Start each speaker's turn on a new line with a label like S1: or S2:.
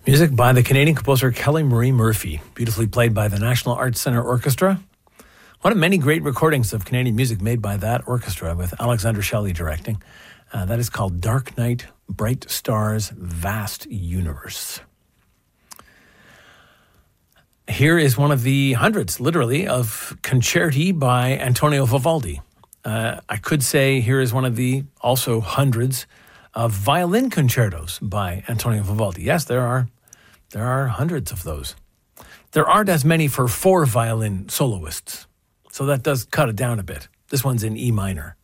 S1: Music by the Canadian composer Kelly Marie Murphy, beautifully played by the National Arts Centre Orchestra. One of many great recordings of Canadian music made by that orchestra with Alexander Shelley directing. That is called Dark Night, Bright Stars, Vast Universe. Here is one of the hundreds, literally, of concerti by Antonio Vivaldi. I could say here is one of the also hundreds of violin concertos by Antonio Vivaldi. Yes, there are hundreds of those. There aren't as many for 4 violin soloists, so that does cut it down a bit. This one's in E minor.